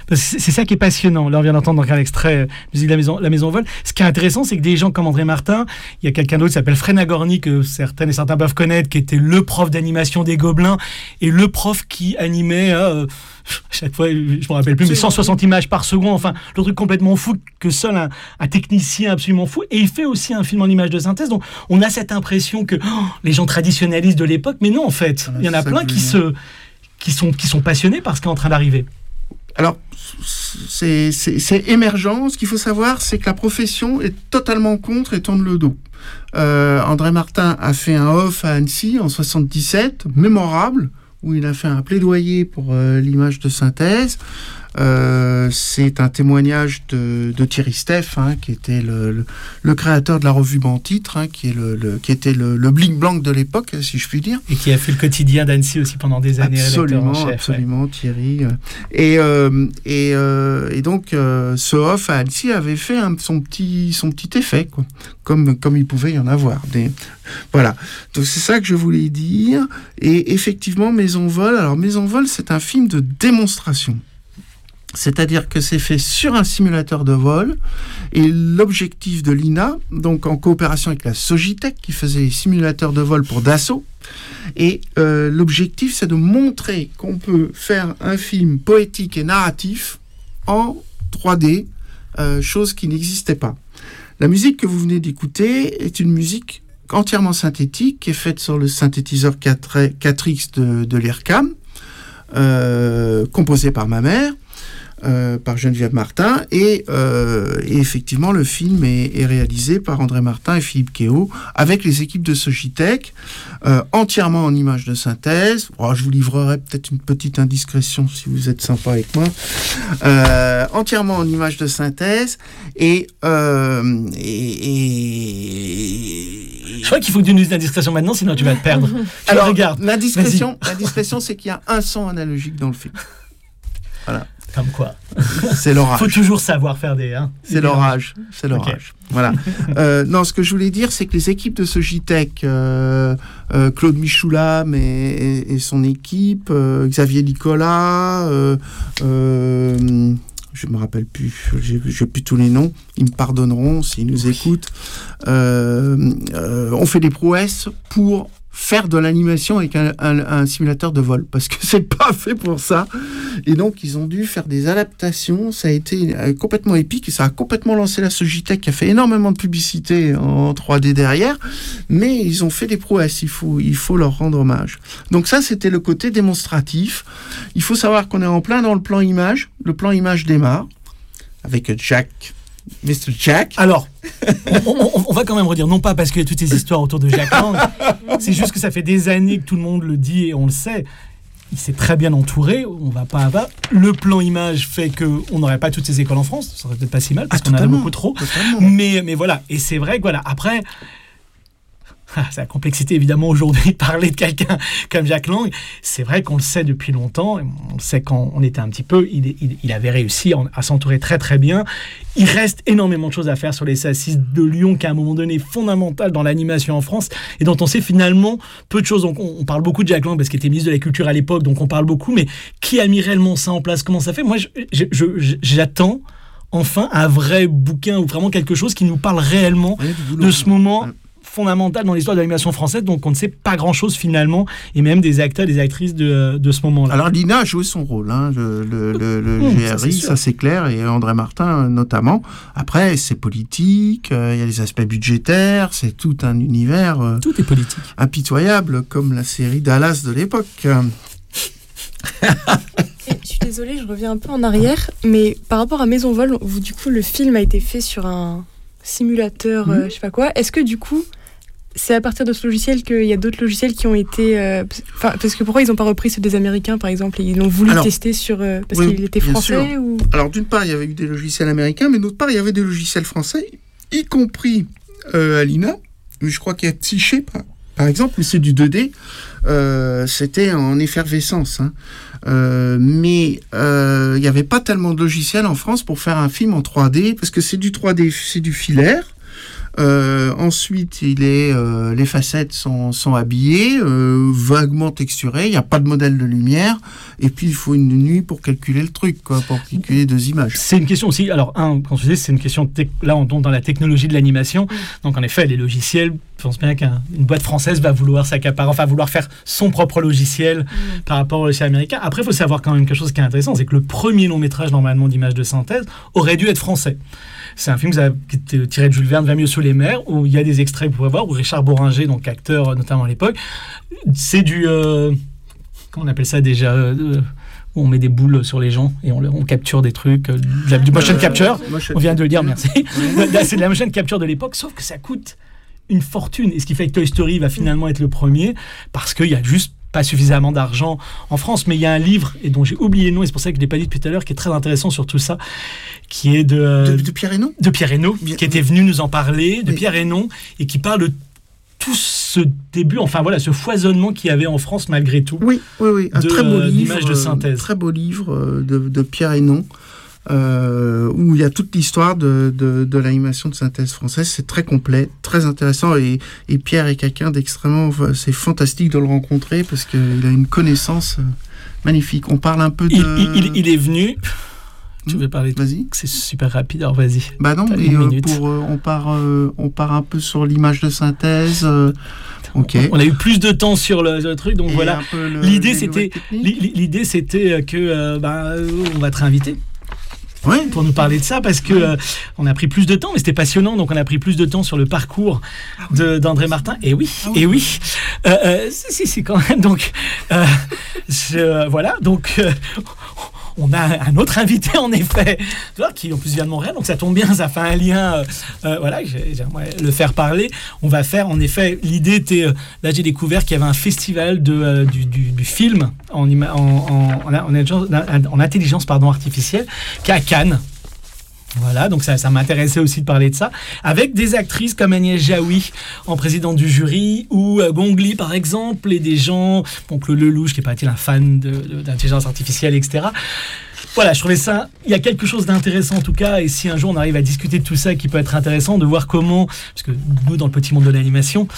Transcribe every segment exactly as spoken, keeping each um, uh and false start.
Parce que c'est, c'est ça qui est passionnant. Là, on vient d'entendre donc un extrait euh, musique de la maison, la maison vole. Ce qui est intéressant, c'est que des gens comme André Martin, il y a quelqu'un d'autre qui s'appelle Fred Nagorny, que certaines et certains peuvent connaître, qui était le prof d'animation des Gobelins et le prof qui animait euh, à chaque fois, je me rappelle plus, mais cent soixante images par seconde, enfin, le truc complètement fou que seul un, un technicien absolument fou. Et il fait aussi un film en images de synthèse, donc on a cette impression que oh, les gens traditionnalistes de l'époque, mais non, en fait, il y en a plein qui, se, qui, sont, qui sont passionnés par ce qui est en train d'arriver. Alors, c'est, c'est, c'est émergent. Ce qu'il faut savoir, c'est que la profession est totalement contre et tourne le dos. Euh, André Martin a fait un off à Annecy en soixante-dix-sept, mémorable, où il a fait un plaidoyer pour euh, l'image de synthèse. Euh, c'est un témoignage de, de Thierry Steff, hein, qui était le, le, le créateur de la revue Bon Titre, hein, qui, est le, le, qui était le, le Bling Blanc de l'époque, si je puis dire. Et qui a fait le quotidien d'Annecy aussi pendant des années. Absolument, chef, absolument, ouais. Thierry. Et, euh, et, euh, et donc, euh, ce off à Annecy avait fait un, son, petit, son petit effet, quoi, comme, comme il pouvait y en avoir. Des... Voilà, donc c'est ça que je voulais dire. Et effectivement, Maison Vol, alors Maison Vol, c'est un film de démonstration. C'est-à-dire que c'est fait sur un simulateur de vol, et l'objectif de l'I N A, donc en coopération avec la Sogitech, qui faisait les simulateurs de vol pour Dassault, et euh, l'objectif, c'est de montrer qu'on peut faire un film poétique et narratif en trois D, euh, chose qui n'existait pas. La musique que vous venez d'écouter est une musique entièrement synthétique, qui est faite sur le synthétiseur quatre X de, de l'I R C A M, euh, composé par ma mère, Euh, par Geneviève Martin, et, euh, et effectivement le film est, est réalisé par André Martin et Philippe Kéo avec les équipes de Sogitech, euh, entièrement en images de synthèse. Oh, je vous livrerai peut-être une petite indiscrétion si vous êtes sympa avec moi. Euh, entièrement en images de synthèse, et, euh, et, et... Je crois qu'il faut que tu nous dises l'indiscrétion maintenant, sinon tu vas te perdre. Alors, regarde. L'indiscrétion, l'indiscrétion, c'est qu'il y a un son analogique dans le film. Voilà. Comme quoi. C'est l'orage. Faut toujours savoir faire des... Hein, c'est l'orage. C'est l'orage. Okay. Voilà. euh, non, ce que je voulais dire, c'est que les équipes de Sogitech, euh, euh, Claude Michoulam et, et, et son équipe, euh, Xavier Nicolas, euh, euh, je ne me rappelle plus, j'ai, j'ai plus tous les noms, ils me pardonneront s'ils nous écoutent, euh, euh, on fait des prouesses pour faire de l'animation avec un, un, un simulateur de vol, parce que c'est pas fait pour ça. Et donc, ils ont dû faire des adaptations. Ça a été euh, complètement épique, et ça a complètement lancé la Sogitech, qui a fait énormément de publicité en trois D derrière, mais ils ont fait des prouesses. Il faut, il faut leur rendre hommage. Donc ça, c'était le côté démonstratif. Il faut savoir qu'on est en plein dans le plan image. Le plan image démarre avec Jack... mister Jack. Alors, on, on, on va quand même redire, non pas parce qu'il y a toutes ces histoires autour de Jack Lang, c'est juste que ça fait des années que tout le monde le dit et on le sait. Il s'est très bien entouré, on va pas à pas. Le plan image fait qu'on n'aurait pas toutes ces écoles en France, ça serait peut-être pas si mal parce ah, qu'on en a beaucoup trop. Mais, mais voilà, et c'est vrai que voilà, après... Ah, c'est la complexité évidemment aujourd'hui de parler de quelqu'un comme Jack Lang. C'est vrai qu'on le sait depuis longtemps. On le sait quand on était un petit peu. Il, il, il avait réussi à s'entourer très très bien. Il reste énormément de choses à faire sur les sassis de Lyon, qui à un moment donné est fondamental dans l'animation en France et dont on sait finalement peu de choses. Donc on, on parle beaucoup de Jack Lang parce qu'il était ministre de la Culture à l'époque, donc on parle beaucoup. Mais qui a mis réellement ça en place? Comment ça fait? Moi, je, je, je, j'attends enfin un vrai bouquin ou vraiment quelque chose qui nous parle réellement oui, de ce moment fondamental dans l'histoire de l'animation française, donc on ne sait pas grand-chose finalement, et même des acteurs, des actrices de, de ce moment-là. Alors l'I N A a joué son rôle, hein, le, le, le, le mmh, G R I, ça c'est, ça c'est clair, et André Martin notamment. Après, c'est politique, il euh, y a des aspects budgétaires, c'est tout un univers euh, tout est politique. Impitoyable, comme la série Dallas de l'époque. Je suis désolée, je reviens un peu en arrière, mais par rapport à Maison Vol, vous, du coup, le film a été fait sur un simulateur, mmh. euh, je sais pas quoi. Est-ce que du coup, c'est à partir de ce logiciel qu'il y a d'autres logiciels qui ont été... Euh, parce que pourquoi ils n'ont pas repris ceux des Américains, par exemple, et ils l'ont voulu Alors, tester sur... Euh, parce oui, qu'il était français ou... Alors, d'une part, il y avait eu des logiciels américains, mais d'autre part, il y avait des logiciels français, y compris euh, à l'I N A. Je crois qu'il y a Psyché, par, par exemple, mais c'est du deux D. Euh, c'était en effervescence. Hein. Euh, mais euh, il n'y avait pas tellement de logiciels en France pour faire un film en trois D, parce que c'est du trois D, c'est du filaire. Euh, ensuite, il est, euh, les facettes sont, sont habillées, euh, vaguement texturées. Il n'y a pas de modèle de lumière. Et puis, il faut une nuit pour calculer le truc, quoi, pour calculer deux images. C'est une question aussi. Alors, un, quand je disais, c'est une question tec- là, on tombe dans la technologie de l'animation. Donc, en effet, les logiciels. Je pense bien qu'une boîte française va vouloir s'accaparer, enfin vouloir faire son propre logiciel mmh. par rapport au logiciel américain. Après, il faut savoir quand même quelque chose qui est intéressant, c'est que le premier long métrage normalement d'image de synthèse aurait dû être français. C'est un film qui était tiré de Jules Verne, Va mieux sous les mers, où il y a des extraits que vous pouvez voir, où Richard Bohringer, donc acteur notamment à l'époque, c'est du... Euh, comment on appelle ça déjà euh, où on met des boules sur les gens et on, on capture des trucs, euh, de la, du motion euh, capture, motion on vient de le dire, merci. C'est de la motion capture de l'époque, sauf que ça coûte une fortune. Et ce qui fait que Toy Story va finalement être le premier, parce qu'il y a juste pas suffisamment d'argent en France. Mais il y a un livre, et dont j'ai oublié le nom, et c'est pour ça que je ne l'ai pas dit depuis tout à l'heure, qui est très intéressant sur tout ça, qui est de... De, de Pierre Hénon De Pierre Hénon, Bien... qui était venu nous en parler, de oui. Pierre Hénon, et qui parle de tout ce début, enfin voilà, ce foisonnement qu'il y avait en France malgré tout. Oui, oui, oui. Un de, très beau euh, livre, de synthèse. Un très beau livre de, de Pierre Hénon. Euh, où il y a toute l'histoire de, de, de l'animation de synthèse française. C'est très complet, très intéressant, et, et Pierre est quelqu'un d'extrêmement... C'est fantastique de le rencontrer parce qu'il a une connaissance magnifique. On parle un peu de... Il, il, il est venu... Tu veux parler de... Vas-y. C'est super rapide, alors vas-y. Bah non, mais euh, pour, euh, on, part, euh, on part un peu sur l'image de synthèse. Euh, ok. On a eu plus de temps sur le, le truc, donc et voilà. Le, l'idée, c'était, l'idée, c'était que euh, bah, on va te réinviter. Ouais. Pour nous parler de ça, parce que euh, on a pris plus de temps, mais c'était passionnant, donc on a pris plus de temps sur le parcours ah oui. de, d'André Martin. Et oui, ah oui. et oui, euh, euh, si, si, quand même. Donc euh, je, voilà, donc. Euh, on a un autre invité, en effet, tu vois, qui en plus vient de Montréal, donc ça tombe bien, ça fait un lien. Euh, euh, voilà, j'aimerais le faire parler. On va faire, en effet, l'idée était, euh, là j'ai découvert qu'il y avait un festival de, euh, du, du, du film en, en, en, en, en, en intelligence pardon, artificielle, qui est à Cannes. Voilà, donc ça, ça m'intéressait aussi de parler de ça, avec des actrices comme Agnès Jaoui en présidente du jury, ou euh, Gong Li par exemple, et des gens, donc le Lelouch qui est paraît-il un fan de, de, d'intelligence artificielle, et cetera. Voilà, je trouvais ça, il y a quelque chose d'intéressant en tout cas, et si un jour on arrive à discuter de tout ça, qui peut être intéressant, de voir comment, parce que nous dans le petit monde de l'animation,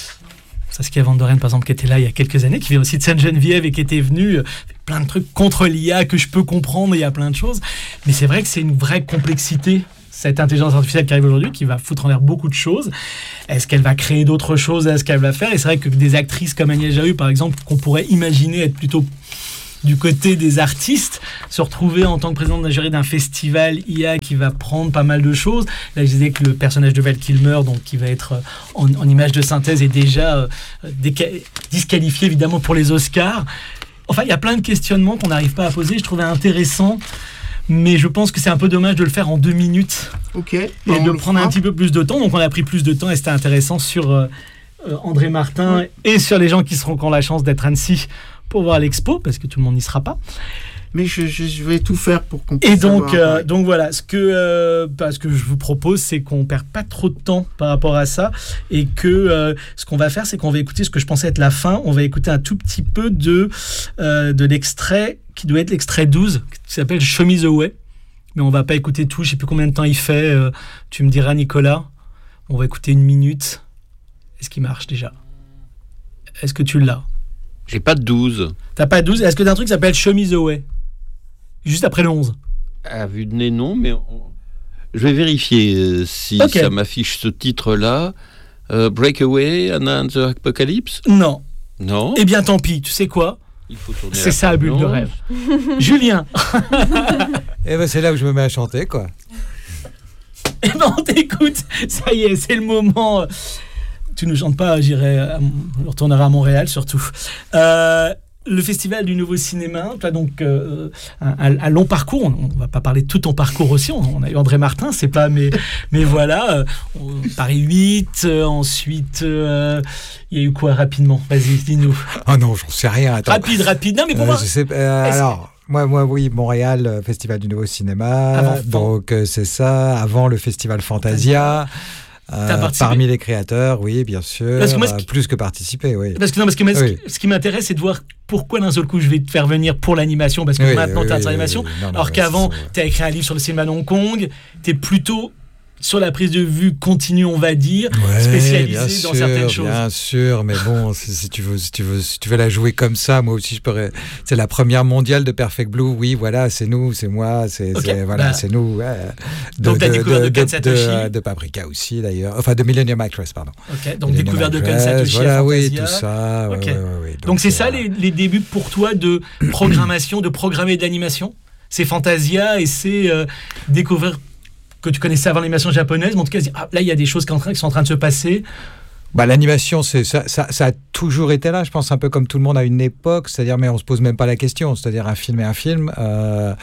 Saskia Van Doren, par exemple, qui était là il y a quelques années, qui vient aussi de Sainte-Geneviève et qui était venue, euh, plein de trucs contre l'I A que je peux comprendre, il y a plein de choses. Mais c'est vrai que c'est une vraie complexité, cette intelligence artificielle qui arrive aujourd'hui, qui va foutre en l'air beaucoup de choses. Est-ce qu'elle va créer d'autres choses? Est-ce qu'elle va faire? Et c'est vrai que des actrices comme Agnès Jaoui, par exemple, qu'on pourrait imaginer être plutôt du côté des artistes, se retrouver en tant que président d'un jury d'un festival I A qui va prendre pas mal de choses. Là, je disais que le personnage de Val Kilmer, donc qui va être en, en image de synthèse, est déjà euh, déca- disqualifié évidemment pour les Oscars. Enfin, il y a plein de questionnements qu'on n'arrive pas à poser. Je trouvais intéressant, mais je pense que c'est un peu dommage de le faire en deux minutes. Ok. Et de prendre un petit peu plus de temps. Donc, on a pris plus de temps et c'était intéressant sur euh, euh, André Martin ouais. et sur les gens qui seront qui ont la chance d'être à Annecy pour voir l'expo, parce que tout le monde n'y sera pas. Mais je, je, je vais tout faire pour qu'on puisse Et donc, avoir, euh, ouais. donc voilà, ce que, euh, bah, ce que je vous propose, c'est qu'on ne perd pas trop de temps par rapport à ça, et que euh, ce qu'on va faire, c'est qu'on va écouter ce que je pensais être la fin. On va écouter un tout petit peu de, euh, de l'extrait, qui doit être l'extrait douze, qui s'appelle Show Me the Way. Mais on ne va pas écouter tout, je ne sais plus combien de temps il fait. Euh, tu me diras, Nicolas. On va écouter une minute. Est-ce qu'il marche déjà? Est-ce que tu l'as? J'ai pas de douze. T'as pas de douze? Est-ce que t'as un truc qui s'appelle Show Me the Way? Juste après le onze. À vue de nez, non, mais on... je vais vérifier euh, si okay. ça m'affiche ce titre-là. Euh, Breakaway, Anna and the Apocalypse? Non. Non. Eh bien, tant pis. Tu sais quoi? Il faut tourner. C'est ça, Bulle de rêve. Julien. Eh ben, c'est là où je me mets à chanter, quoi. Eh ben, on t'écoute. Ça y est, c'est le moment. Tu ne chantes pas, j'irai, je retournerai à Montréal surtout. Euh, le Festival du Nouveau Cinéma, tu as donc euh, un, un long parcours. On ne va pas parler de tout ton parcours aussi. On, on a eu André Martin, c'est pas, mais, mais voilà. Euh, Paris huit, euh, ensuite, il euh, y a eu quoi rapidement? Vas-y, dis-nous. Oh non, j'en sais rien. Attends. Rapide, rapide. Non, mais pour euh, moi. Je sais, euh, alors. Moi, moi, oui, Montréal, Festival du Nouveau Cinéma. Avant, donc, euh, c'est ça. Avant le Festival Fantasia. Euh, parmi les créateurs, oui, bien sûr. Parce que moi, ce qui... Plus que participer, oui. Parce que, non, parce que moi, oui. ce qui m'intéresse, c'est de voir pourquoi d'un seul coup je vais te faire venir pour l'animation, parce que oui, maintenant oui, tu as oui, l'animation, oui, oui. Non, alors non, qu'avant, tu as écrit un livre sur le cinéma de Hong Kong, tu es plutôt sur la prise de vue continue, on va dire, ouais, spécialisée dans sûr, certaines choses. Bien sûr, mais bon, si, si, tu veux, si, tu veux, si tu veux la jouer comme ça, moi aussi, je pourrais. C'est la première mondiale de Perfect Blue, oui, voilà, c'est nous, c'est moi, c'est, okay, c'est, voilà, bah, c'est nous. Ouais. De, donc, tu as découvert de, de Ken Satoshi. De, de, de Paprika aussi, d'ailleurs. Enfin, de Millennium Actress, pardon. Ok, donc découvert de Ken Satoshi. Voilà, à oui, tout ça. Okay. Ouais, ouais, ouais, donc, donc, c'est ça les, les débuts pour toi de programmation, de programmer de l'animation? C'est Fantasia et c'est euh, découvrir que tu connaissais avant l'animation japonaise, mais en tout cas, ah, là, il y a des choses qui, en train, qui sont en train de se passer. Bah, l'animation, c'est, ça, ça, ça a toujours été là, je pense, un peu comme tout le monde à une époque, c'est-à-dire, mais on ne se pose même pas la question, c'est-à-dire un film est un film, euh,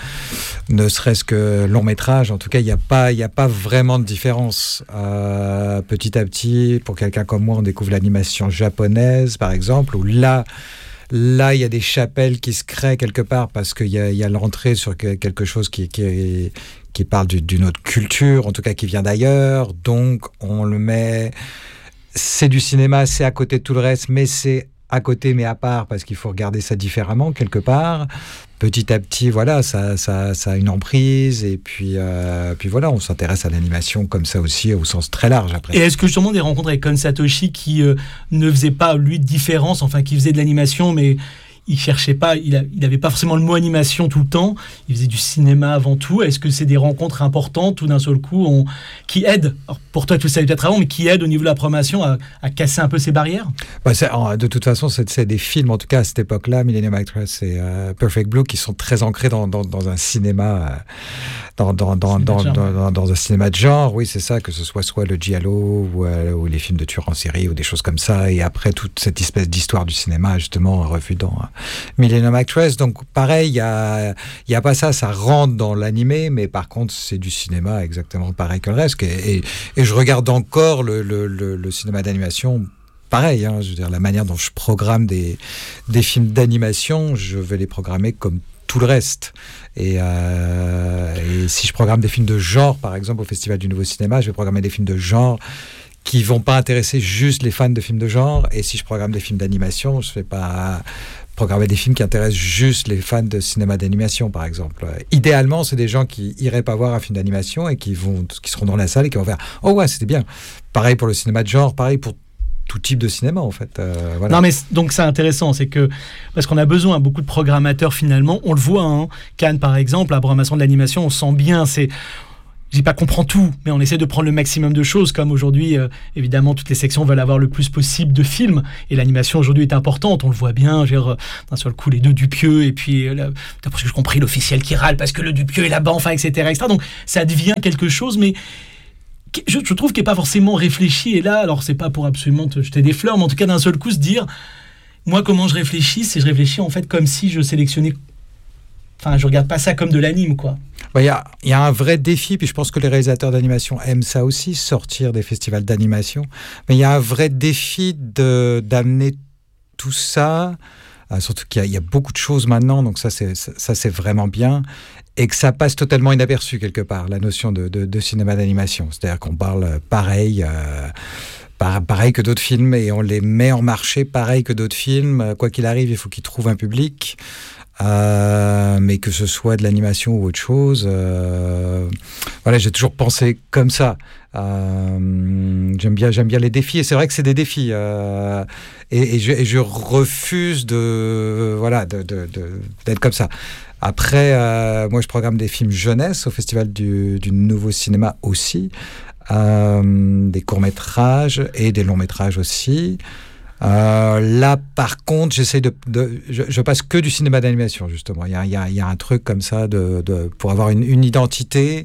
ne serait-ce que long métrage, en tout cas, il n'y a pas, il n'y a pas vraiment de différence. Euh, petit à petit, pour quelqu'un comme moi, on découvre l'animation japonaise, par exemple, où là, Là, il y a des chapelles qui se créent quelque part parce qu'il y a, il y a l'entrée sur quelque chose qui, qui, qui parle d'une autre culture, en tout cas qui vient d'ailleurs. Donc, on le met... C'est du cinéma, c'est à côté de tout le reste, mais c'est à côté, mais à part, parce qu'il faut regarder ça différemment, quelque part. Petit à petit, voilà, ça, ça, ça a une emprise, et puis, euh, puis voilà, on s'intéresse à l'animation comme ça aussi, au sens très large, après. Et est-ce que justement des rencontres avec Ken Satoshi qui euh, ne faisait pas, lui, de différence, enfin, qui faisait de l'animation, mais il cherchait pas, il n'avait pas forcément le mot animation tout le temps, il faisait du cinéma avant tout. Est-ce que c'est des rencontres importantes, tout d'un seul coup, on, qui aident, alors pour toi tu le savais peut-être avant, mais qui aident au niveau de la programmation à, à casser un peu ces barrières? Bah c'est, de toute façon, c'est, c'est des films, en tout cas à cette époque-là, Millennium Actress et euh, Perfect Blue, qui sont très ancrés dans, dans, dans un cinéma, euh, dans, dans, dans, dans, dans, dans, dans un cinéma de genre, oui c'est ça, que ce soit soit le giallo ou, euh, ou les films de tueurs en série ou des choses comme ça, et après toute cette espèce d'histoire du cinéma, justement, revue dans... Euh, Millennium Actress, donc pareil, il n'y a, y a pas ça, ça rentre dans l'animé, mais par contre, c'est du cinéma exactement pareil que le reste. Et, et, et je regarde encore le, le, le, le cinéma d'animation, pareil, hein, je veux dire, la manière dont je programme des, des films d'animation, je vais les programmer comme tout le reste. Et, euh, et si je programme des films de genre, par exemple, au Festival du Nouveau Cinéma, je vais programmer des films de genre qui vont pas intéresser juste les fans de films de genre. Et si je programme des films d'animation, je ne vais pas programmer des films qui intéressent juste les fans de cinéma d'animation, par exemple. Idéalement, c'est des gens qui iraient pas voir un film d'animation et qui vont, qui seront dans la salle et qui vont faire « Oh ouais, c'était bien ». Pareil pour le cinéma de genre, pareil pour tout type de cinéma, en fait. Euh, voilà. Non, mais donc c'est intéressant, c'est que, parce qu'on a besoin, beaucoup de programmateurs, finalement, on le voit, hein, Cannes, par exemple, la programmation de l'animation, on sent bien, c'est... Je dis pas qu'on prend tout, mais on essaie de prendre le maximum de choses, comme aujourd'hui, euh, évidemment, toutes les sections veulent avoir le plus possible de films, et l'animation aujourd'hui est importante, on le voit bien, je veux dire, d'un seul coup, les deux Dupieux, et puis, euh, là, d'après ce que j'ai compris, l'officiel qui râle parce que le Dupieux est là-bas, enfin, et cetera, et cetera. Donc, ça devient quelque chose, mais je, je trouve qu'il n'est pas forcément réfléchi, et là, alors, c'est pas pour absolument te jeter des fleurs, mais en tout cas, d'un seul coup, se dire, moi, comment je réfléchis, c'est je réfléchis, en fait, comme si je sélectionnais... Enfin, je regarde pas ça comme de l'anime, quoi. Il y a, y a un vrai défi, puis je pense que les réalisateurs d'animation aiment ça aussi, sortir des festivals d'animation. Mais il y a un vrai défi de, d'amener tout ça, euh, surtout qu'il y a, y a beaucoup de choses maintenant, donc ça c'est, ça, ça, c'est vraiment bien, et que ça passe totalement inaperçu quelque part, la notion de, de, de cinéma d'animation. C'est-à-dire qu'on parle pareil... Euh, pareil que d'autres films, et on les met en marché pareil que d'autres films. Quoi qu'il arrive, il faut qu'ils trouvent un public. Euh, mais que ce soit de l'animation ou autre chose, euh, voilà, j'ai toujours pensé comme ça. Euh, j'aime bien, j'aime bien les défis, et c'est vrai que c'est des défis. Euh, et, et, je, et je refuse de, voilà, de, de, de, d'être comme ça. Après, euh, moi, je programme des films jeunesse au Festival du, du Nouveau Cinéma aussi, euh, des courts-métrages et des longs-métrages aussi. Euh, là, par contre, j'essaie de, de je, je passe que du cinéma d'animation, justement. Il y a, il y a, il y a un truc comme ça de, de pour avoir une, une identité.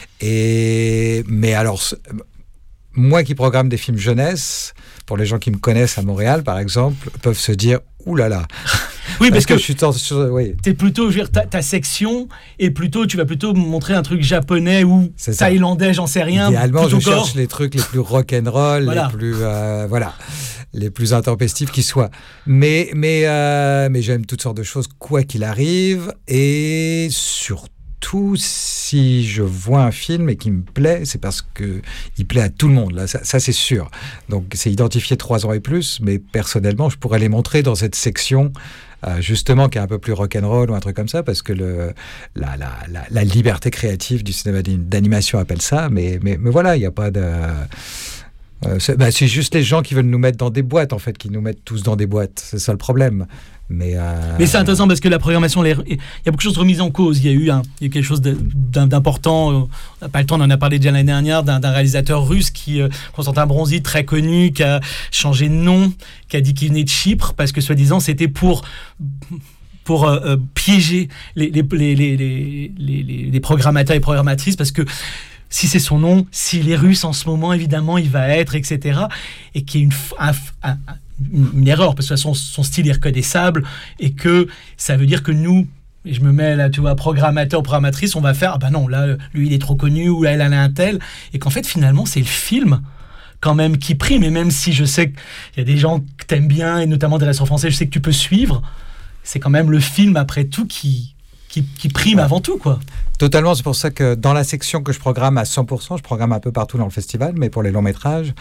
Et mais alors, moi qui programme des films jeunesse, pour les gens qui me connaissent à Montréal, par exemple, peuvent se dire ouh là là. Oui, parce, parce que, que je suis sur, oui. T'es plutôt, je veux dire, ta, ta section est plutôt, tu vas plutôt montrer un truc japonais ou thaïlandais, j'en sais rien. Idéalement, je gore. cherche les trucs les plus rock'n'roll, voilà. les plus, euh, voilà. les plus intempestifs qui soient. Mais, mais, euh, mais j'aime toutes sortes de choses, quoi qu'il arrive. Et surtout, tout, si je vois un film et qu'il me plaît, c'est parce qu'il plaît à tout le monde. Là, ça, ça, c'est sûr. Donc, c'est identifié trois ans et plus, mais personnellement, je pourrais les montrer dans cette section euh, justement qui est un peu plus rock'n'roll ou un truc comme ça, parce que le, la, la, la, la liberté créative du cinéma d'animation appelle ça, mais, mais, mais voilà, il n'y a pas de... Euh, c'est, bah, c'est juste les gens qui veulent nous mettre dans des boîtes, en fait, qui nous mettent tous dans des boîtes. C'est ça le problème. Mais, euh... Mais c'est intéressant parce que la programmation, il y a beaucoup de choses remises en cause. Il y a eu, un, il y a quelque chose de, d'important, on n'a pas le temps, on en a parlé déjà l'année dernière, d'un, d'un réalisateur russe, qui, euh, Constantin Bronzy, très connu, qui a changé de nom, qui a dit qu'il venait de Chypre, parce que soi-disant c'était pour... pour euh, euh, piéger les, les, les, les, les, les, les programmateurs et programmatrices, parce que si c'est son nom, s'il est russe en ce moment, évidemment, il va être, et cetera. Et qu'il y ait une, un, un, une erreur, parce que son, son style est reconnaissable, et que ça veut dire que nous, et je me mets là, tu vois, programmateur, programmatrice, on va faire, ah ben non, là, lui, il est trop connu, ou là, elle a un tel, et qu'en fait, finalement, c'est le film quand même qui prime, et même si je sais qu'il y a des gens que t'aimes bien, et notamment des restaurants français, je sais que tu peux suivre, c'est quand même le film, après tout, qui, qui, qui prime ouais. avant tout, quoi. Totalement, c'est pour ça que dans la section que je programme à cent pour cent, je programme un peu partout dans le festival, mais pour les longs métrages,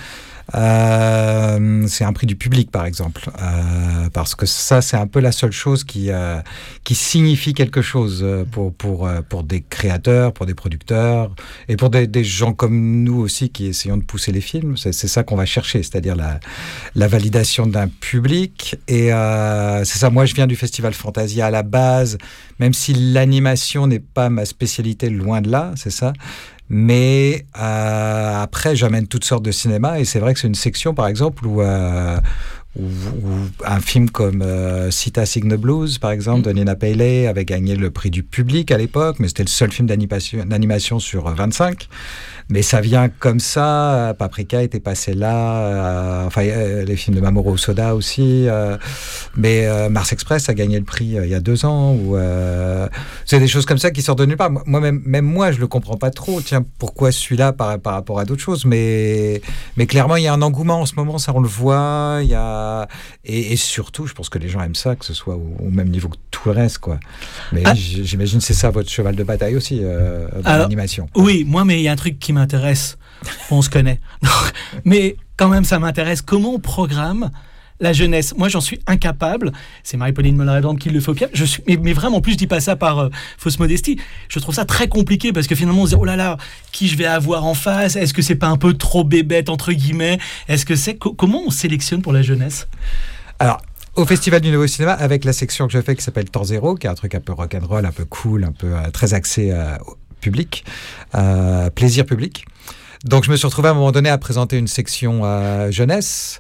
euh, c'est un prix du public, par exemple. Euh, parce que ça, c'est un peu la seule chose qui, euh, qui signifie quelque chose pour, pour, pour des créateurs, pour des producteurs, et pour des, des gens comme nous aussi qui essayons de pousser les films. C'est, c'est ça qu'on va chercher, c'est-à-dire la, la validation d'un public. Et euh, c'est ça, moi je viens du Festival Fantasia à la base, même si l'animation n'est pas ma spécialité, loin de là, c'est ça. Mais euh, après, j'amène toutes sortes de cinéma, et c'est vrai que c'est une section, par exemple, où, euh, où, où un film comme euh, Sita Sing the Blues, par exemple, mmh. de Nina Paley, avait gagné le prix du public à l'époque, mais c'était le seul film d'animation, d'animation sur vingt-cinq. Mais ça vient comme ça. Paprika était passé là, euh, enfin euh, les films de Mamoru Hosoda aussi, euh, mais euh, Mars Express a gagné le prix euh, il y a deux ans, ou euh, c'est des choses comme ça qui sortent de nulle part. Moi même, même moi je le comprends pas trop, tiens, pourquoi celui-là par, par rapport à d'autres choses, mais, mais clairement il y a un engouement en ce moment, ça on le voit, il y a, et, et surtout je pense que les gens aiment ça, que ce soit au, au même niveau que tout le reste, quoi. Mais ah. j'imagine c'est ça votre cheval de bataille aussi, euh, dans Alors, l'animation. Oui, moi mais il y a un truc qui m'intéresse, on se connaît, mais quand même ça m'intéresse, comment on programme la jeunesse. Moi j'en suis incapable, c'est Marie-Pauline Moller-Edand qui le fait au piano, je suis, mais, mais vraiment en plus je dis pas ça par euh, fausse modestie, je trouve ça très compliqué, parce que finalement on se dit oh là là, qui je vais avoir en face, est-ce que c'est pas un peu trop bébête entre guillemets, est-ce que c'est, co- comment on sélectionne pour la jeunesse? Alors au Festival du Nouveau Cinéma, avec la section que je fais qui s'appelle Temps Zéro, qui est un truc un peu rock'n'roll, un peu cool, un peu euh, très axé euh, public, euh, plaisir public. Donc je me suis retrouvé à un moment donné à présenter une section euh, jeunesse,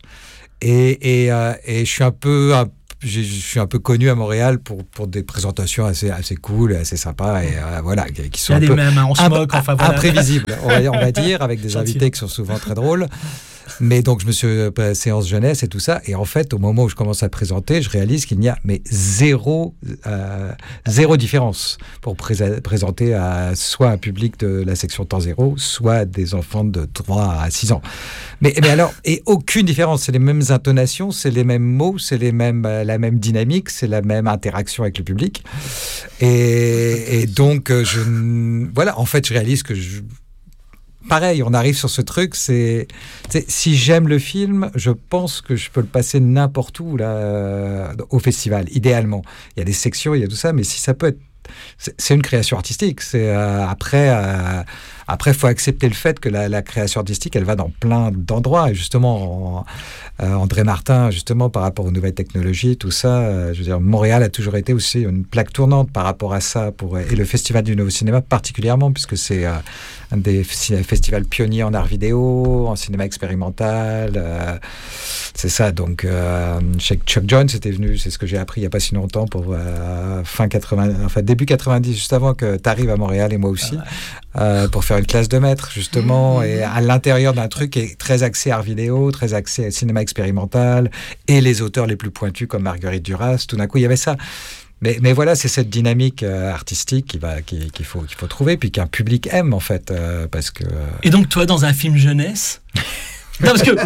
et, et, euh, et je suis un peu, un, je suis un peu connu à Montréal pour, pour des présentations assez, assez cool, assez sympas, et euh, voilà, qui sont un peu mêmes, hein, on se moque, enfin, voilà. imprévisibles, on va, on va dire, avec des invités qui sont souvent très drôles. Mais donc, je me suis euh, séance jeunesse et tout ça. Et en fait, au moment où je commence à présenter, je réalise qu'il n'y a mais zéro, euh, zéro différence pour pré- présenter à soit un public de la section Temps Zéro, soit des enfants de trois à six ans. Mais, mais alors, et aucune différence. C'est les mêmes intonations, c'est les mêmes mots, c'est les mêmes, euh, la même dynamique, c'est la même interaction avec le public. Et, et donc, euh, je, voilà, en fait, je réalise que je... Pareil, on arrive sur ce truc, c'est, c'est si j'aime le film, je pense que je peux le passer n'importe où là, euh, au festival, idéalement. Il y a des sections, il y a tout ça, mais si ça peut être, c'est, c'est une création artistique. C'est euh, après, euh, après, faut accepter le fait que la, la création artistique, elle va dans plein d'endroits. Et justement, en, euh, André Martin, justement, par rapport aux nouvelles technologies, tout ça, euh, je veux dire, Montréal a toujours été aussi une plaque tournante par rapport à ça, pour, et le Festival du Nouveau Cinéma particulièrement, puisque c'est euh, un des festivals pionniers en art vidéo, en cinéma expérimental. Euh, c'est ça. Donc, euh, Chuck Jones était venu, c'est ce que j'ai appris il n'y a pas si longtemps, pour euh, fin quatre-vingts, enfin début quatre-vingt-dix, juste avant que tu arrives à Montréal et moi aussi, euh, pour faire une classe de maître, justement, mmh. et à l'intérieur d'un truc qui est très axé art vidéo, très axé cinéma expérimental, et les auteurs les plus pointus comme Marguerite Duras. Tout d'un coup, il y avait ça. Mais, mais voilà, c'est cette dynamique euh, artistique qui va, qui, qu'il, faut, qu'il faut trouver, puis qu'un public aime, en fait. Euh, parce que, euh... Et donc, toi, dans un film jeunesse, Non, parce que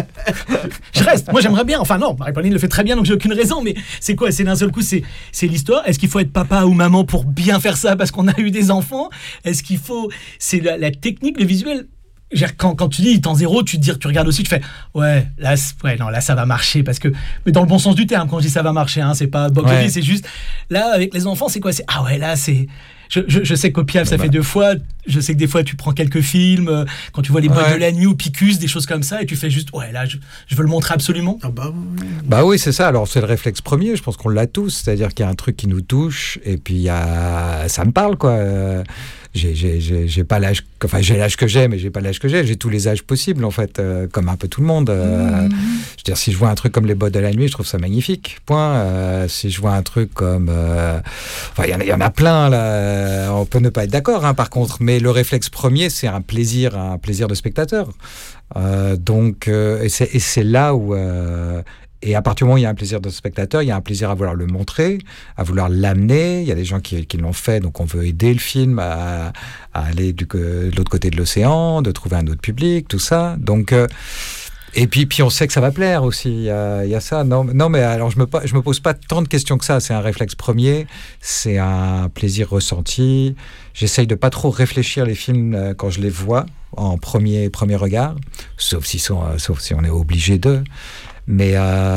je reste. Moi, j'aimerais bien. Enfin, non, Marie-Pauline le fait très bien, donc j'ai aucune raison. Mais c'est quoi? C'est d'un seul coup, c'est, c'est l'histoire. Est-ce qu'il faut être papa ou maman pour bien faire ça parce qu'on a eu des enfants? Est-ce qu'il faut. C'est la, la technique, le visuel. Quand, quand tu dis temps zéro, tu te dis, tu regardes aussi, tu fais ouais là, ouais, non, là ça va marcher parce que, mais dans le bon sens du terme, quand je dis ça va marcher, hein, c'est pas box office, ouais. C'est juste là avec les enfants, c'est quoi? C'est ah ouais, là c'est. Je, je, je sais qu'au Piaf, ça bah. fait deux fois. Je sais que des fois, tu prends quelques films, euh, quand tu vois Les Boîtes ouais. de la Nuit ou Picus, des choses comme ça, et tu fais juste, ouais, là, je, je veux le montrer absolument. Ah bah, oui. bah oui, c'est ça. Alors, c'est le réflexe premier, je pense qu'on l'a tous. C'est-à-dire qu'il y a un truc qui nous touche, et puis il y a... ça me parle, quoi. Euh, j'ai, j'ai, j'ai, j'ai pas l'âge... Enfin, j'ai l'âge que j'ai, mais j'ai pas l'âge que j'ai. J'ai tous les âges possibles, en fait, euh, comme un peu tout le monde. Euh, mmh. Je veux dire, si je vois un truc comme Les Boîtes de la Nuit, je trouve ça magnifique. Point. Euh, si je vois un truc comme... Euh... Enfin, il y, y en a plein, là. On peut ne pas être d'accord, hein, par contre, mais le réflexe premier, c'est un plaisir, un plaisir de spectateur. Euh, donc, euh, et, c'est, et c'est là où, euh, et à partir du moment où il y a un plaisir de spectateur, il y a un plaisir à vouloir le montrer, à vouloir l'amener. Il y a des gens qui, qui l'ont fait, donc on veut aider le film à, à aller du, de l'autre côté de l'océan, de trouver un autre public, tout ça. Donc euh, Et puis, puis on sait que ça va plaire aussi, il y a, il y a ça. Non, non, mais alors je me, je me pose pas tant de questions que ça, c'est un réflexe premier, c'est un plaisir ressenti. J'essaye de pas trop réfléchir les films quand je les vois, en premier, premier regard, sauf si, sont, sauf si on est obligé d'eux. Mais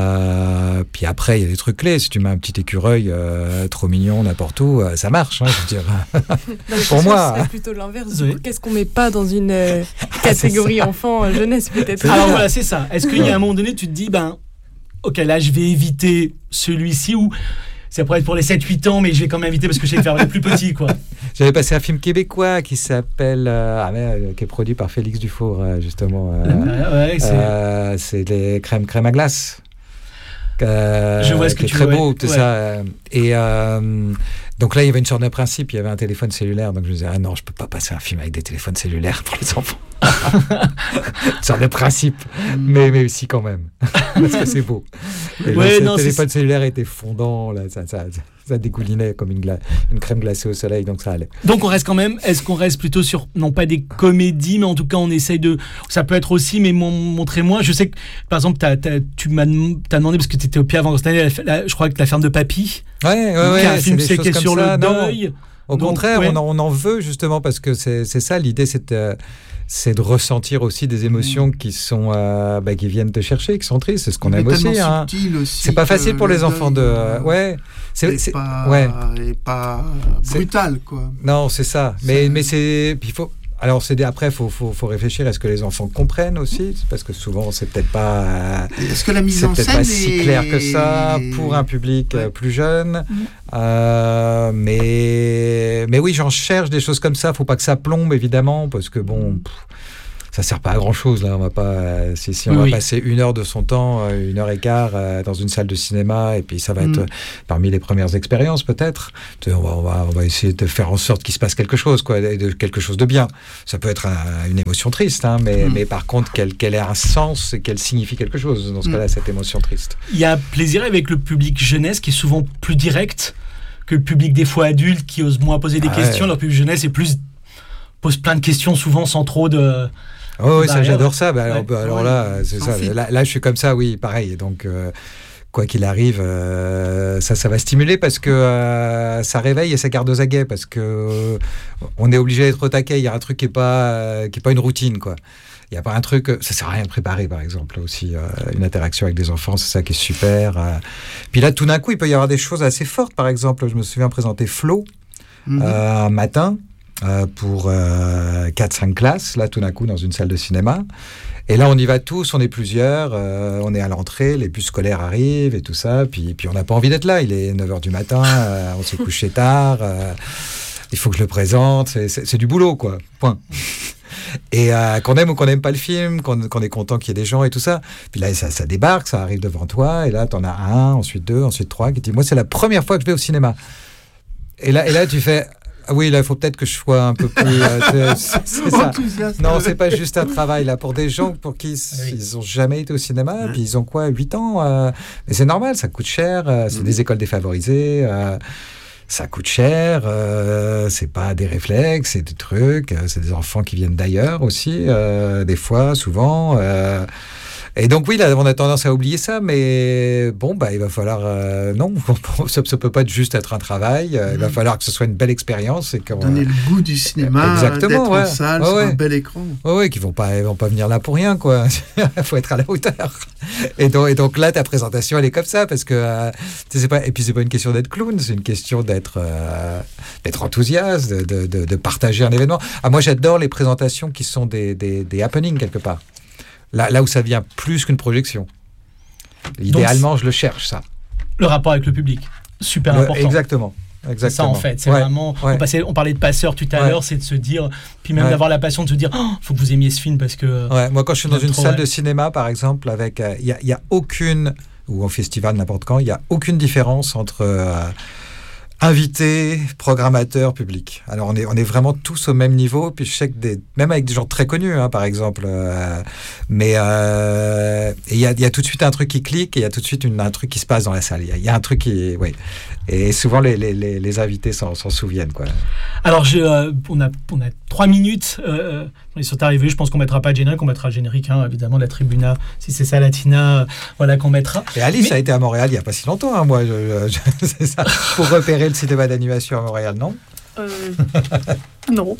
euh, puis après, il y a des trucs clés. Si tu mets un petit écureuil euh, trop mignon n'importe où, euh, ça marche, hein, je veux dire. Non, pour moi, c'est plutôt l'inverse. Oui. Qu'est-ce qu'on met pas dans une euh, catégorie enfant, euh, jeunesse peut-être. Alors voilà, c'est ça. Est-ce qu'il y a un moment donné, tu te dis, ben, ok, là, je vais éviter celui-ci ou ça pourrait être pour les sept huit ans, mais je vais quand même éviter parce que je sais faire les plus petits, quoi. J'avais passé un film québécois qui s'appelle, euh, ah, mais, euh, qui est produit par Félix Dufour, euh, justement. Euh, euh, ouais, c'est... Euh, c'est les crèmes, crèmes à glace. Euh, je vois ce que tu veux. Très beau, tout ouais. ça. Et euh, donc là, il y avait une sorte de principe. Il y avait un téléphone cellulaire, donc je me disais, ah non, je peux pas passer un film avec des téléphones cellulaires pour les enfants. Une sorte de principe, mais mais aussi quand même, parce que c'est beau. Et ouais, là, non, le téléphone c'est... cellulaire était fondant, là, ça, ça, ça dégoulinait comme une, gla... une crème glacée au soleil, donc ça allait. Donc on reste quand même. Est-ce qu'on reste plutôt sur non pas des comédies, mais en tout cas on essaye de. Ça peut être aussi, mais montrez-moi. Je sais que par exemple t'as, t'as, tu m'as t'as demandé parce que tu étais au Piaf avant cette année. La, la, je crois que La Ferme de Papy. Ouais, ouais, ouais. Un film c'est qui est sur ça, le deuil. Non. Au donc, contraire, ouais. on, en, on en veut justement parce que c'est, c'est ça l'idée, c'est de, c'est de ressentir aussi des émotions mmh. qui sont euh, bah, qui viennent te chercher, qui sont tristes. C'est ce qu'on aime aussi, hein. aussi. C'est pas facile pour les enfants de, euh, ouais. C'est, c'est pas, ouais. Et pas brutal, c'est... quoi. Non, c'est ça. Mais c'est... mais c'est, il faut. Alors c'est des... après, il faut, faut, faut réfléchir. Est-ce que les enfants comprennent aussi? Parce que souvent, c'est peut-être pas. Euh, Est-ce que la mise c'est en peut-être scène pas est... si clair que ça pour un public ouais. plus jeune. Mmh. Euh, mais mais oui, j'en cherche des choses comme ça. Faut pas que ça plombe évidemment, parce que bon. Pff, ça sert pas à grand chose là. On va pas euh, si, si on oui. va passer une heure de son temps, euh, une heure et quart euh, dans une salle de cinéma, et puis ça va mm. être euh, parmi les premières expériences peut-être. On va, on va on va essayer de faire en sorte qu'il se passe quelque chose, quoi, de quelque chose de bien. Ça peut être un, une émotion triste, hein, mais mm. mais par contre qu'elle qu'elle ait un sens et qu'elle signifie quelque chose dans ce mm. cas-là, cette émotion triste. Il y a plaisir avec le public jeunesse qui est souvent plus direct que le public des fois adulte qui ose moins poser des ah questions. Ouais. Leur public jeunesse est plus pose plein de questions souvent sans trop de Oh oui, ça, j'adore ça. Bah, alors, ouais. bah, alors ouais. là, c'est ça. Là, là, je suis comme ça, oui, pareil. Donc, euh, quoi qu'il arrive, euh, ça, ça va stimuler parce que euh, ça réveille et ça garde aux aguets parce que euh, on est obligé d'être au taquet. Il y a un truc qui est pas, euh, qui est pas une routine, quoi. Il y a pas un truc, ça sert à rien de préparer, par exemple, aussi euh, une interaction avec des enfants, c'est ça qui est super. Euh. Puis là, tout d'un coup, il peut y avoir des choses assez fortes. Par exemple, je me souviens présenter Flo mm-hmm. euh, un matin. Euh, pour euh, quatre cinq classes, là, tout d'un coup, dans une salle de cinéma. Et là, on y va tous, on est plusieurs, euh, on est à l'entrée, les bus scolaires arrivent et tout ça, puis, puis on n'a pas envie d'être là. Il est neuf heures du matin, euh, on s'est couché tard, euh, il faut que je le présente, c'est, c'est, c'est du boulot, quoi, point. Et euh, qu'on aime ou qu'on n'aime pas le film, qu'on, qu'on est content qu'il y ait des gens et tout ça. Puis là, ça, ça débarque, ça arrive devant toi, et là, t'en as un, ensuite deux, ensuite trois, qui dit « Moi, c'est la première fois que je vais au cinéma. » Et là, et là, tu fais... Ah oui, là, il faut peut-être que je sois un peu plus... Euh, c'est, c'est ça. Non, c'est pas juste un travail, là. Pour des gens pour qui oui. ils n'ont jamais été au cinéma, mmh. puis ils ont quoi, huit ans euh, mais c'est normal, ça coûte cher, euh, c'est mmh. des écoles défavorisées, euh, ça coûte cher, euh, c'est pas des réflexes, c'est des trucs, euh, c'est des enfants qui viennent d'ailleurs aussi, euh, des fois, souvent... Euh, Et donc oui, là, on a tendance à oublier ça, mais bon, bah, il va falloir... Euh, non, ça ne peut pas juste être un travail, euh, mmh. il va falloir que ce soit une belle expérience. Et donner le goût du cinéma, exactement, d'être ouais. en salle, ouais, sur ouais. un bel écran. Oui, ouais, qui ne vont pas, vont pas venir là pour rien, quoi. Il faut être à la hauteur. Et donc, et donc là, ta présentation, elle est comme ça, parce que... Euh, c'est pas, et puis, c'est pas une question d'être clown, c'est une question d'être, euh, d'être enthousiaste, de, de, de partager un événement. Ah, moi, j'adore les présentations qui sont des, des, des happenings, quelque part. Là, là où ça vient plus qu'une projection. Idéalement, donc, je le cherche, ça. Le rapport avec le public, super le, important. Exactement. Exactement. C'est ça, en fait. C'est ouais, vraiment... Ouais. On, passait, on parlait de passeur tout à ouais. l'heure, c'est de se dire... Puis même ouais. d'avoir la passion de se dire, il oh, faut que vous aimiez ce film parce que... Ouais, moi, quand je suis dans une trop, salle ouais. de cinéma, par exemple, avec... Il euh, n'y a, a aucune... ou en festival, n'importe quand, il n'y a aucune différence entre... Euh, invités, programmateurs, public. Alors, on est, on est vraiment tous au même niveau, puis je sais que des, même avec des gens très connus, hein, par exemple. Euh, mais il euh, y, a, y a tout de suite un truc qui clique et il y a tout de suite une, un truc qui se passe dans la salle. Il y, y a un truc qui... Oui. Et souvent, les, les, les, les invités s'en, s'en souviennent, quoi. Alors, je, euh, on, a, on a trois minutes. Euh, ils sont arrivés. Je pense qu'on ne mettra pas de générique. On mettra le générique, hein, évidemment, de la Tribuna. Si c'est ça, Latina, euh, voilà, qu'on mettra. Et Alice mais... a été à Montréal il n'y a pas si longtemps, hein, moi. Je, je, je, c'est ça. Pour repérer le cinéma d'animation à Montréal, non? Euh, non.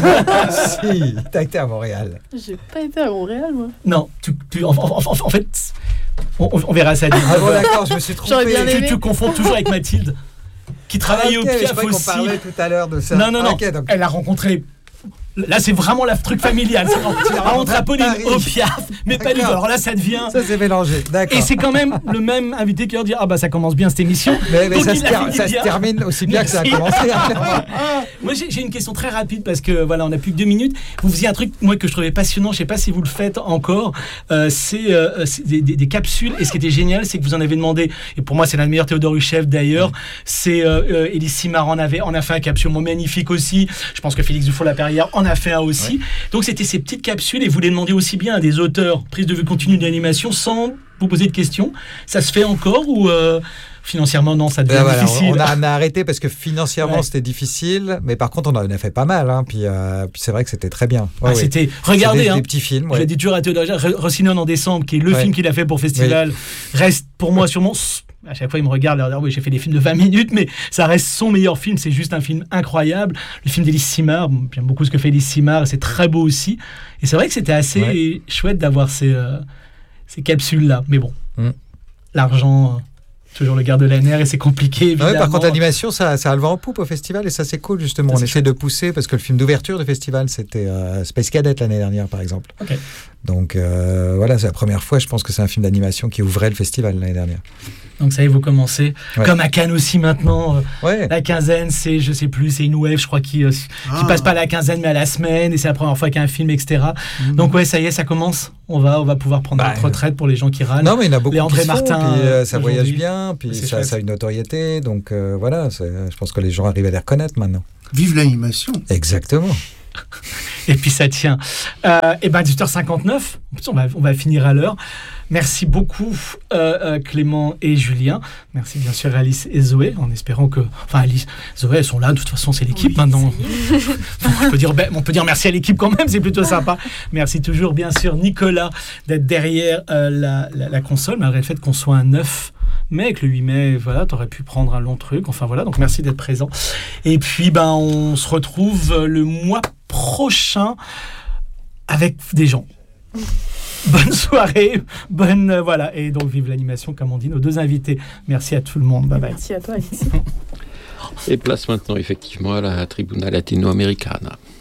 Si, t'as été à Montréal. J'ai pas été à Montréal, moi. Non, tu, tu, en, en, en, en fait, on, on verra ça. Ah bon, d'accord, je me suis trompé. Bien tu te confonds toujours avec Mathilde, qui travaille ah, okay, au Piaf je aussi. qu'on parlait tout à l'heure de ça. Non, non, non. Okay, donc... Elle a rencontré... Là, c'est vraiment le truc familial. C'est la rencontre Apolline au Piaf, mais pas du tout. Alors là, ça devient... Ça s'est mélangé, d'accord. Et c'est quand même le même invité qui leur dit « Ah bah ça commence bien cette émission ». Mais, mais ça, se, ter- ça se termine aussi bien que ça a commencé. Moi, j'ai, j'ai une question très rapide parce que voilà, on n'a plus que deux minutes. Vous faisiez un truc, moi, que je trouvais passionnant. Je ne sais pas si vous le faites encore. Euh, c'est, euh, c'est des, des, des capsules. Et ce qui était génial, c'est que vous en avez demandé. Et pour moi, c'est l'un des meilleurs Théodore Huchef d'ailleurs. C'est euh, euh, Élise Simard en avait, en a fait un capsule magnifique aussi. Je pense que Félix Dufour-Laperrière en a fait un aussi. Ouais. Donc c'était ces petites capsules et vous les demandez aussi bien à des auteurs prise de vue continue d'animation sans vous poser de questions. Ça se fait encore ou euh, financièrement non, ça devient ben voilà, difficile. On a, on a arrêté parce que financièrement ouais. c'était difficile, mais par contre on en a fait pas mal. Hein, puis, euh, puis c'est vrai que c'était très bien. Ouais, ah, ouais. C'était regardez des, hein, des petits films. Ouais. Je l'ai dit toujours à Théodore Rossignol en décembre, qui est le ouais. film qu'il a fait pour Festival, ouais. reste pour moi sûrement. À chaque fois, il me regarde, leur dire oui, j'ai fait des films de vingt minutes, mais ça reste son meilleur film. C'est juste un film incroyable. Le film d'Élise Simard, j'aime beaucoup ce que fait Élise Simard, c'est très beau aussi. Et c'est vrai que c'était assez ouais. chouette d'avoir ces, euh, ces capsules-là. Mais bon, mm. l'argent, euh, toujours le garde de la nerf et c'est compliqué, évidemment. Ouais, par contre, l'animation, ça, ça a le vent en poupe au festival et ça, c'est cool, justement. Ça, On essaie chouette. de pousser parce que le film d'ouverture du festival, c'était euh, Space Cadet l'année dernière, par exemple. Okay. Donc euh, voilà, c'est la première fois, je pense que c'est un film d'animation qui ouvrait le festival l'année dernière. Donc ça y est, vous commencez. Ouais. Comme à Cannes aussi maintenant. Euh, ouais. La quinzaine, c'est, je sais plus, c'est une wave, je crois, qui, euh, ah. qui passe pas à la quinzaine, mais à la semaine. Et c'est la première fois qu'il y a un film, et cetera. Mmh. Donc ouais, ça y est, ça commence. On va, on va pouvoir prendre bah, notre retraite pour les gens qui râlent. Non, mais il y en a beaucoup les André qui Martin, font, puis euh, ça voyage bien, puis c'est ça, ça a une notoriété. Donc euh, voilà, je pense que les gens arrivent à les reconnaître maintenant. Vive l'animation. Exactement. Et puis ça tient. Euh, et ben dix-huit heures cinquante-neuf, on va, on va finir à l'heure. Merci beaucoup euh, euh, Clément et Julien. Merci bien sûr Alice et Zoé, en espérant que... Enfin Alice, Zoé, elles sont là, de toute façon c'est l'équipe oui, maintenant. on, peut dire, ben, on peut dire merci à l'équipe quand même, c'est plutôt sympa. Merci toujours bien sûr Nicolas d'être derrière euh, la, la, la console, malgré le fait qu'on soit un neuf mai, avec le huit mai, voilà, t'aurais pu prendre un long truc. Enfin voilà, donc merci d'être présent. Et puis ben on se retrouve le mois prochain avec des gens. Bonne soirée, bonne euh, voilà, et donc vive l'animation comme on dit, nos deux invités. Merci à tout le monde, bye bye. Merci à toi Alice. Et place maintenant effectivement à la Tribuna Latino-Americana.